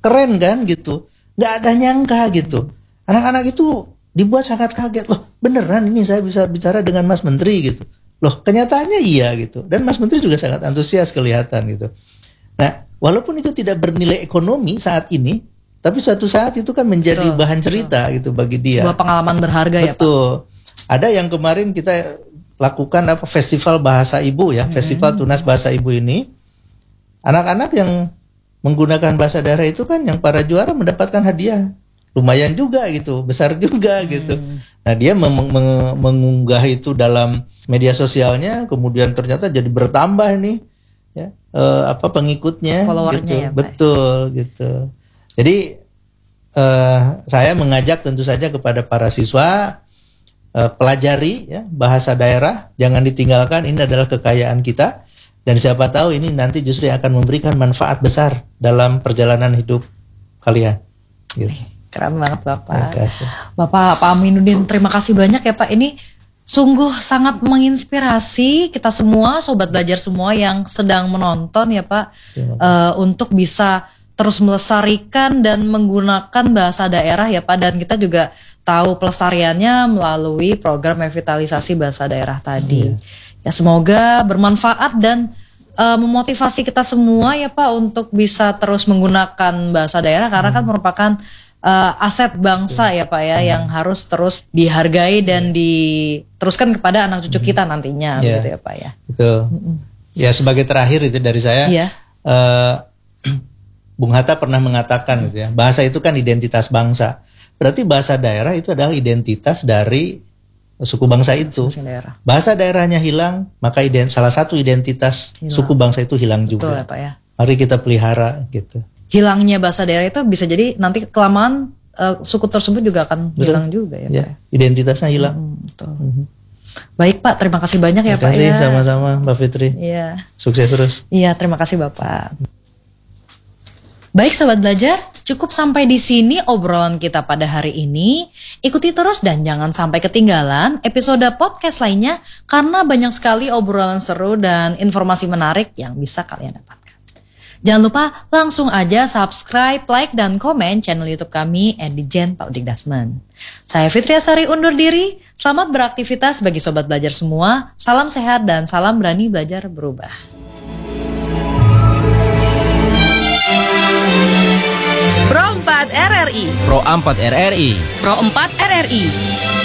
keren kan gitu. Nggak ada nyangka gitu. Anak-anak itu dibuat sangat kaget. Loh beneran ini saya bisa bicara dengan Mas Menteri gitu. Loh kenyataannya iya gitu. Dan Mas Menteri juga sangat antusias kelihatan gitu. Nah walaupun itu tidak bernilai ekonomi saat ini, tapi suatu saat itu kan menjadi bahan cerita gitu bagi dia. Sebuah pengalaman berharga ya Pak. Betul. Ada yang kemarin kita lakukan festival bahasa ibu ya, festival tunas bahasa ibu ini. Anak-anak yang menggunakan bahasa daerah itu kan yang para juara mendapatkan hadiah. Lumayan juga gitu, besar juga gitu. Nah dia mengunggah itu dalam media sosialnya, kemudian ternyata jadi bertambah nih ya pengikutnya followernya gitu. Ya, Pak. Betul gitu. Jadi saya mengajak tentu saja kepada para siswa pelajari ya bahasa daerah, jangan ditinggalkan, ini adalah kekayaan kita dan siapa tahu ini nanti justru akan memberikan manfaat besar dalam perjalanan hidup kalian. Gitu. Keren banget Bapak. Pak Aminuddin, terima kasih banyak ya Pak. Ini sungguh sangat menginspirasi kita semua, sobat belajar semua yang sedang menonton ya Pak, untuk bisa terus melestarikan dan menggunakan bahasa daerah ya Pak. Dan kita juga tahu pelestariannya melalui program revitalisasi bahasa daerah tadi. Ya semoga bermanfaat dan memotivasi kita semua ya Pak untuk bisa terus menggunakan bahasa daerah karena kan merupakan aset bangsa ya Pak ya yang harus terus dihargai dan diteruskan kepada anak cucu kita nantinya begitu ya Pak ya. Betul. Ya sebagai terakhir itu dari saya. Bung Hatta pernah mengatakan gitu ya, bahasa itu kan identitas bangsa. Berarti bahasa daerah itu adalah identitas dari suku bangsa itu. Bahasa daerahnya hilang, maka salah satu identitas suku bangsa itu hilang juga. Betul ya Pak ya. Mari kita pelihara gitu. Hilangnya bahasa daerah itu bisa jadi nanti kelamaan suku tersebut juga akan hilang juga ya Pak. Identitasnya hilang. Betul. Baik Pak, terima kasih banyak ya Pak ya. Terima kasih sama-sama Mbak Fitri. Iya. Sukses terus. Iya, terima kasih Bapak. Baik sobat belajar, cukup sampai di sini obrolan kita pada hari ini. Ikuti terus dan jangan sampai ketinggalan episode podcast lainnya karena banyak sekali obrolan seru dan informasi menarik yang bisa kalian dapatkan. Jangan lupa langsung aja subscribe, like, dan komen channel YouTube kami @Dijen Pak Udik Dasmen. Saya Fitri Asari undur diri. Selamat beraktivitas bagi sobat belajar semua. Salam sehat dan salam berani belajar berubah. Pro 4 RRI. Pro 4 RRI. Pro 4 RRI.